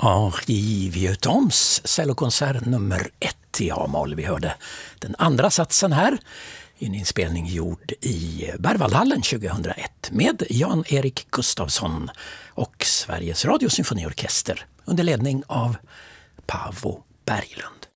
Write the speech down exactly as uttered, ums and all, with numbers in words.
Henri Vieuxtemps cellokonsert nummer ett i A-moll. Vi hörde den andra satsen här i en inspelning gjord i Berwaldhallen tjugohundraett med Jan-Erik Gustafsson och Sveriges Radio Symfoniorkester under ledning av Paavo Berglund.